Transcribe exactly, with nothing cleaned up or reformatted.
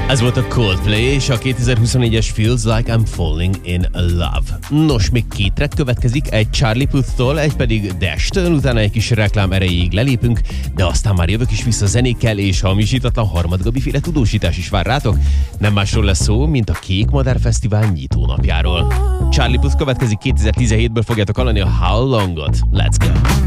Ez volt a Coldplay és a kétezer-huszonnégyes Feels Like I'm Falling in Love. Nos, még két track következik, egy Charlie Puth-tól, egy pedig Dash-től, utána egy kis reklám erejéig lelépünk, de aztán már jövök is vissza zenékkel, és hamisítatlan Harmad Gabi féle tudósítás is vár rátok. Nem másról lesz szó, mint a Kék Madár Fesztivál nyitónapjáról. Charlie Puth következik, kétezer-tizenhétből fogjátok hallani a How Long-ot. Let's go!